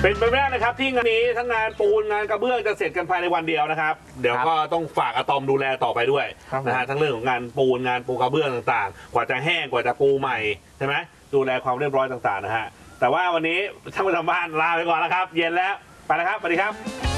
เป็นไปไม่ได้นะครับที่งานนี้ทั้งงานปูนงานกระเบื้องจะเสร็จกันภายในวันเดียวนะครับเดี๋ยวก็ต้องฝากอะตอมดูแลต่อไปด้วยนะฮะทั้งเรื่องของงานปูนงานปูกระเบื้องต่างๆกว่าจะแห้งกว่าจะปูใหม่ใช่ไหมดูแลความเรียบร้อยต่างๆนะฮะแต่ว่าวันนี้ท่านผู้ชมบ้านลาไปก่อนแล้วครับเย็นแล้วไปแล้วครับสวัสดีครับ